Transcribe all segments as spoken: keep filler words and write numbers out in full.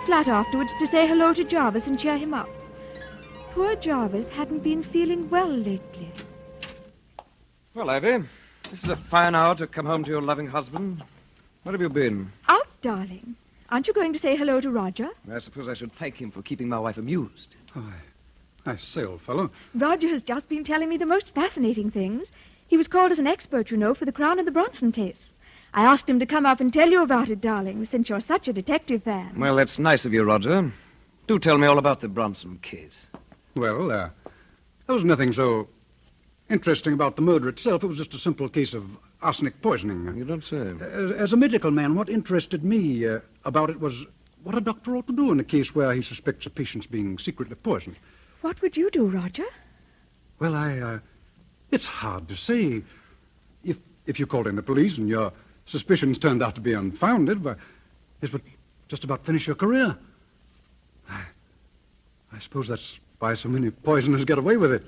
flat afterwards to say hello to Jarvis and cheer him up. Poor Jarvis hadn't been feeling well lately. Well, Ivy, this is a fine hour to come home to your loving husband. Where have you been? Out, darling. Aren't you going to say hello to Roger? I suppose I should thank him for keeping my wife amused. Oh, I, I say, old fellow. Roger has just been telling me the most fascinating things. He was called as an expert, you know, for the Crown and the Bronson case. I asked him to come up and tell you about it, darling, since you're such a detective fan. Well, that's nice of you, Roger. Do tell me all about the Bronson case. Well, uh, there was nothing so interesting about the murder itself. It was just a simple case of arsenic poisoning. You don't say. As, as a medical man, what interested me uh, about it was what a doctor ought to do in a case where he suspects a patient's being secretly poisoned. What would you do, Roger? Well, I, uh, it's hard to say. If if you called in the police and your suspicions turned out to be unfounded, well, it would just about finish your career. I, I suppose that's why so many poisoners get away with it.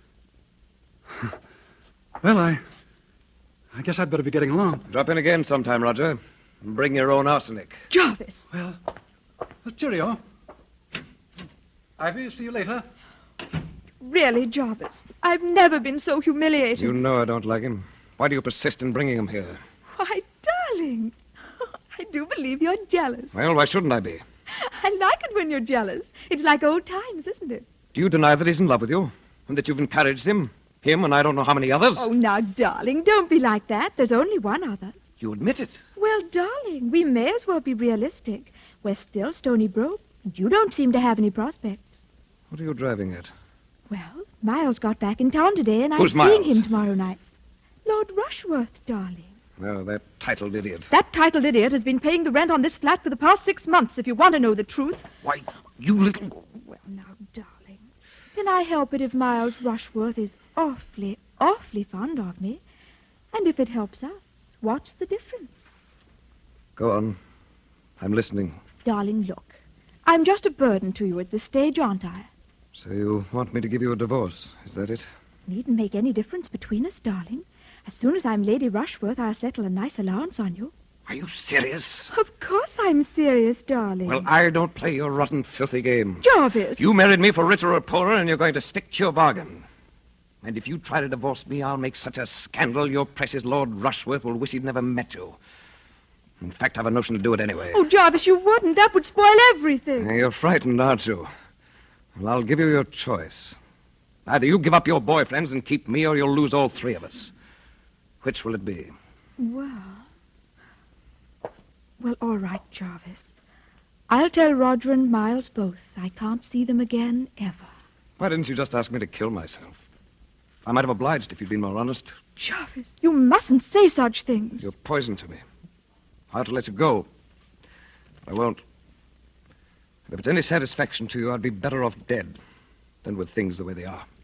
Well, I... I guess I'd better be getting along. Drop in again sometime, Roger. And bring your own arsenic. Jarvis! Well, well cheerio. Ivy, see you later. Really, Jarvis, I've never been so humiliated. You know I don't like him. Why do you persist in bringing him here? Why, darling, I do believe you're jealous. Well, why shouldn't I be? I like it when you're jealous. It's like old times, isn't it? Do you deny that he's in love with you? And that you've encouraged him? Him and I don't know how many others? Oh, now, darling, don't be like that. There's only one other. You admit it? Well, darling, we may as well be realistic. We're still Stony Brook, and you don't seem to have any prospects. What are you driving at? Well, Miles got back in town today, and I'm Who's seeing Miles? him tomorrow night. Lord Rushworth, darling. Oh, that titled idiot. That titled idiot has been paying the rent on this flat for the past six months, if you want to know the truth. Why, you little... Well, now, darling, can I help it if Miles Rushworth is awfully, awfully fond of me? And if it helps us, what's the difference? Go on. I'm listening. Darling, look. I'm just a burden to you at this stage, aren't I? So you want me to give you a divorce, is that it? Needn't make any difference between us, darling. As soon as I'm Lady Rushworth, I'll settle a nice allowance on you. Are you serious? Of course I'm serious, darling. Well, I don't play your rotten, filthy game. Jarvis! You married me for richer or poorer, and you're going to stick to your bargain. And if you try to divorce me, I'll make such a scandal your precious Lord Rushworth will wish he'd never met you. In fact, I've a notion to do it anyway. Oh, Jarvis, you wouldn't. That would spoil everything. Now, you're frightened, aren't you? Well, I'll give you your choice. Either you give up your boyfriends and keep me, or you'll lose all three of us. Which will it be? Well... Well, all right, Jarvis. I'll tell Roger and Miles both. I can't see them again, ever. Why didn't you just ask me to kill myself? I might have obliged if you'd been more honest. Jarvis, you mustn't say such things. You're poison to me. I ought to let you go. I won't. If it's any satisfaction to you, I'd be better off dead than with things the way they are.